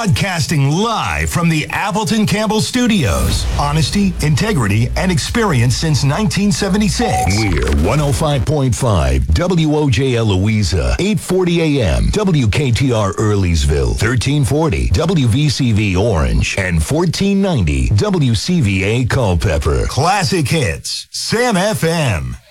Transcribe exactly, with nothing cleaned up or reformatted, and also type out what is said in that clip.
Broadcasting live from the Appleton Campbell Studios. Honesty, integrity, and experience since nineteen seventy-six. We're one oh five point five W O J L Louisa, eight forty A M, W K T R Earleysville, thirteen forty W V C V Orange, and fourteen ninety W C V A Culpeper. Classic hits, Sam F M.